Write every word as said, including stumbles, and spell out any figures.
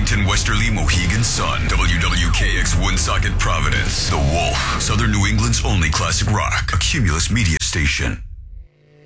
Washington, Westerly, Mohegan Sun. W W K X Woonsocket, Providence. The Wolf, Southern New England's only classic rock. A Cumulus media station.